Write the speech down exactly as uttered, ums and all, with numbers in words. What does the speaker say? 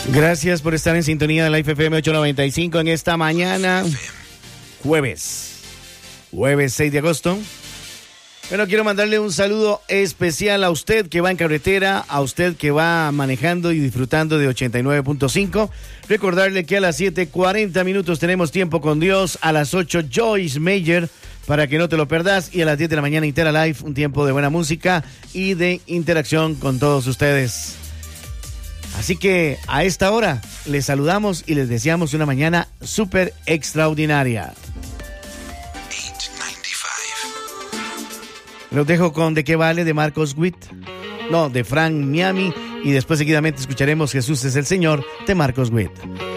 Gracias por estar en sintonía de Life F M ochocientos noventa y cinco en esta mañana, jueves, jueves seis de agosto. Bueno, quiero mandarle un saludo especial a usted que va en carretera, a usted que va manejando y disfrutando de ochenta y nueve punto cinco. Recordarle que a las siete cuarenta minutos tenemos Tiempo con Dios, a las ocho Joyce Meyer, para que no te lo perdas, y a las diez de la mañana Intera Live, un tiempo de buena música y de interacción con todos ustedes. Así que a esta hora les saludamos y les deseamos una mañana súper extraordinaria. Los dejo con ¿De qué vale? De Marcos Witt. No, de Frank Miami. Y después seguidamente escucharemos Jesús es el Señor de Marcos Witt.